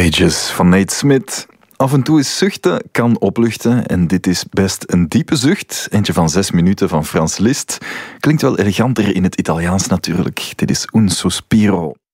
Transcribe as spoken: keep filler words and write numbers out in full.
Contagious van Nate Smith. Af en toe is zuchten kan opluchten en dit is best een diepe zucht. Eentje van zes minuten van Frans Liszt. Klinkt wel eleganter in het Italiaans natuurlijk. Dit is Un Sospiro.